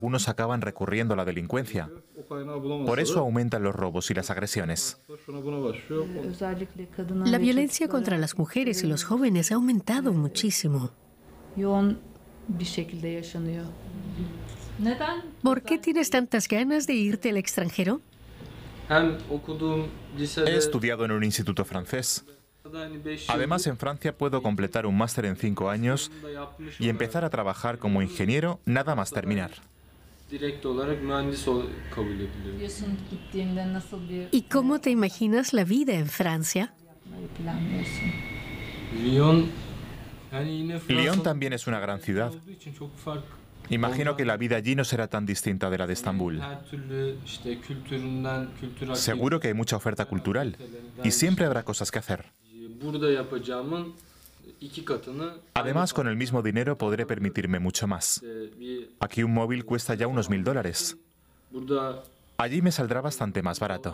Algunos acaban recurriendo a la delincuencia. Por eso aumentan los robos y las agresiones. La violencia contra las mujeres y los jóvenes ha aumentado muchísimo. ¿Por qué tienes tantas ganas de irte al extranjero? He estudiado en un instituto francés. Además, en Francia puedo completar un máster en 5 años y empezar a trabajar como ingeniero nada más terminar. ¿Y cómo te imaginas la vida en Francia? Lyon también es una gran ciudad. Imagino que la vida allí no será tan distinta de la de Estambul. Seguro que hay mucha oferta cultural y siempre habrá cosas que hacer. Además, con el mismo dinero podré permitirme mucho más. Aquí un móvil cuesta ya unos $1000. Allí me saldrá bastante más barato.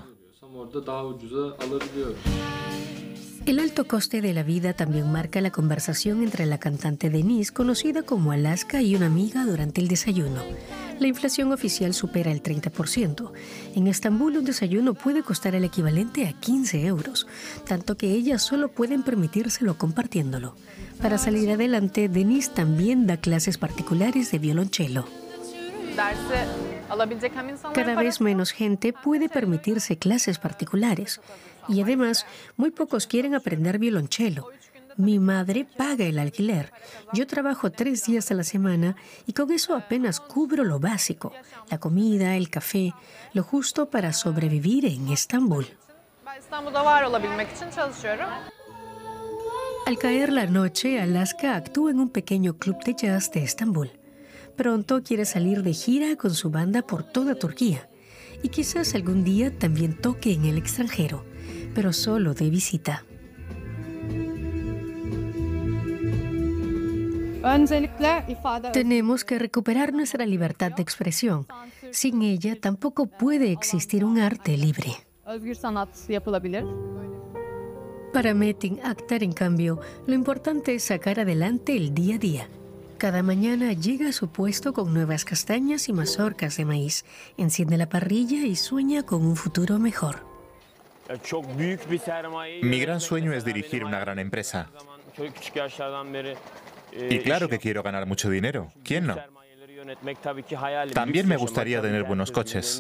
El alto coste de la vida también marca la conversación entre la cantante Denise, conocida como Alaska, y una amiga durante el desayuno. La inflación oficial supera el 30%. En Estambul un desayuno puede costar el equivalente a 15 euros, tanto que ellas solo pueden permitírselo compartiéndolo. Para salir adelante, Denise también da clases particulares de violonchelo. Cada vez menos gente puede permitirse clases particulares y además muy pocos quieren aprender violonchelo. Mi madre paga el alquiler. Yo trabajo 3 días a la semana y con eso apenas cubro lo básico, la comida, el café, lo justo para sobrevivir en Estambul. Al caer la noche, Alaska actúa en un pequeño club de jazz de Estambul. Pronto quiere salir de gira con su banda por toda Turquía y quizás algún día también toque en el extranjero, pero solo de visita. Tenemos que recuperar nuestra libertad de expresión. Sin ella tampoco puede existir un arte libre. Para Metin Akhtar, en cambio, lo importante es sacar adelante el día a día. Cada mañana llega a su puesto con nuevas castañas y mazorcas de maíz, enciende la parrilla y sueña con un futuro mejor. Mi gran sueño es dirigir una gran empresa. Y claro que quiero ganar mucho dinero. ¿Quién no? También me gustaría tener buenos coches.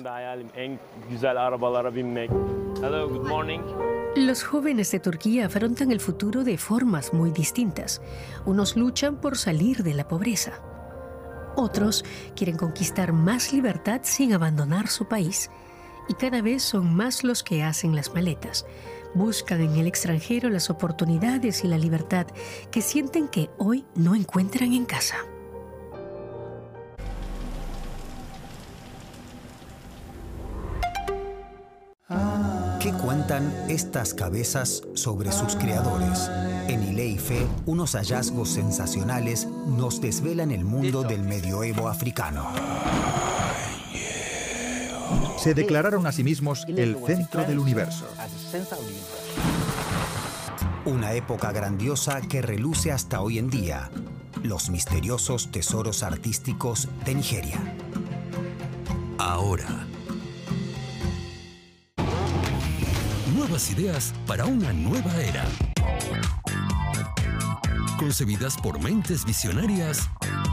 Los jóvenes de Turquía afrontan el futuro de formas muy distintas. Unos luchan por salir de la pobreza. Otros quieren conquistar más libertad sin abandonar su país. Y cada vez son más los que hacen las maletas. Buscan en el extranjero las oportunidades y la libertad que sienten que hoy no encuentran en casa. ¿Qué cuentan estas cabezas sobre sus creadores? En Ile y Fe, unos hallazgos sensacionales nos desvelan el mundo del medioevo africano. Se declararon a sí mismos el centro del universo. Una época grandiosa que reluce hasta hoy en día. Los misteriosos tesoros artísticos de Nigeria. Ahora. Nuevas ideas para una nueva era. Concebidas por mentes visionarias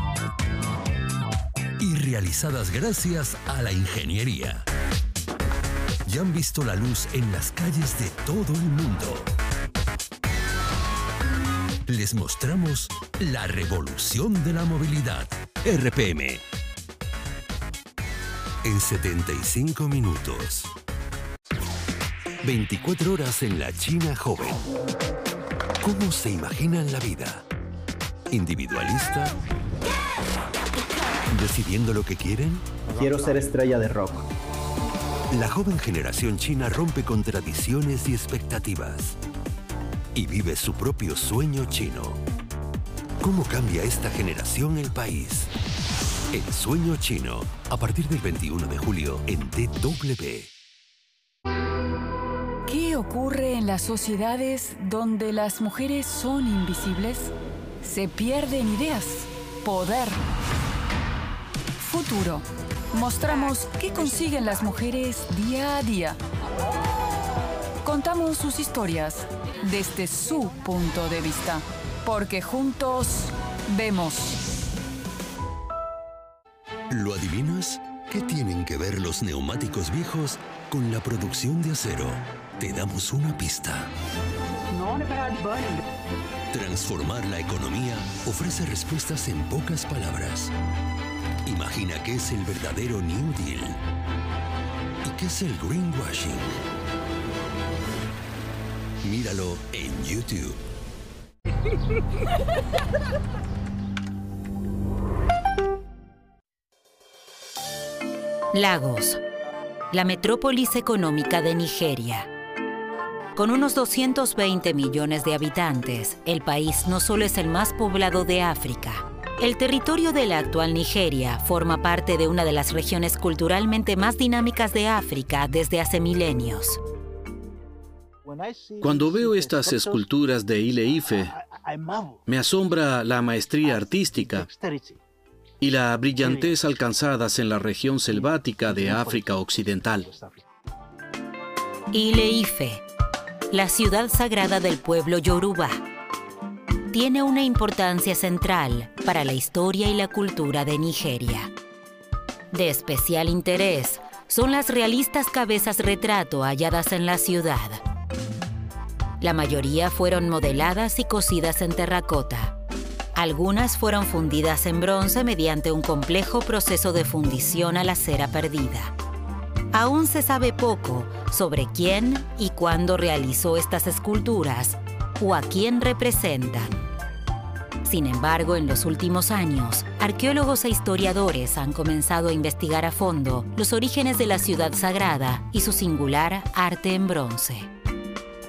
y realizadas gracias a la ingeniería. Ya han visto la luz en las calles de todo el mundo. Les mostramos la revolución de la movilidad. RPM. En 75 minutos. 24 horas en la China joven. ¿Cómo se imaginan la vida? ¿Individualista? ¿Decidiendo lo que quieren? Quiero ser estrella de rock. La joven generación china rompe con tradiciones y expectativas y vive su propio sueño chino. ¿Cómo cambia esta generación el país? El sueño chino, a partir del 21 de julio en DW. ¿Qué ocurre en las sociedades donde las mujeres son invisibles? Se pierden ideas, poder, futuro. Mostramos qué consiguen las mujeres día a día. Contamos sus historias desde su punto de vista, porque juntos vemos. ¿Lo adivinas? ¿Qué tienen que ver los neumáticos viejos con la producción de acero? Te damos una pista. Transformar la economía ofrece respuestas en pocas palabras. Imagina qué es el verdadero New Deal y qué es el greenwashing. Míralo en YouTube. Lagos, la metrópolis económica de Nigeria. Con unos 220 millones de habitantes, el país no solo es el más poblado de África. El territorio de la actual Nigeria forma parte de una de las regiones culturalmente más dinámicas de África desde hace milenios. Cuando veo estas esculturas de Ile-Ife, me asombra la maestría artística y la brillantez alcanzadas en la región selvática de África Occidental. Ile-Ife, la ciudad sagrada del pueblo Yoruba, tiene una importancia central para la historia y la cultura de Nigeria. De especial interés son las realistas cabezas retrato halladas en la ciudad. La mayoría fueron modeladas y cosidas en terracota. Algunas fueron fundidas en bronce mediante un complejo proceso de fundición a la cera perdida. Aún se sabe poco sobre quién y cuándo realizó estas esculturas o a quién representan. Sin embargo, en los últimos años, arqueólogos e historiadores han comenzado a investigar a fondo los orígenes de la ciudad sagrada y su singular arte en bronce.